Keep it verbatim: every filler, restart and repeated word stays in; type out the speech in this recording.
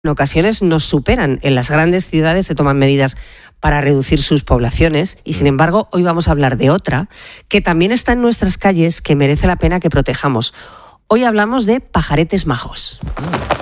en ocasiones nos superan. En las grandes ciudades se toman medidas para reducir sus poblaciones y, sin embargo, hoy vamos a hablar de otra que también está en nuestras calles, que merece la pena que protejamos. Hoy hablamos de pajaretes majos.